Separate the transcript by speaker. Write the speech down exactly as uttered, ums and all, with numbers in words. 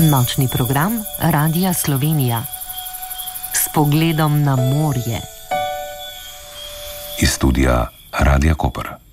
Speaker 1: Nočni program Radia Slovenija s pogledom na morje.
Speaker 2: Iz studia Radia Koper.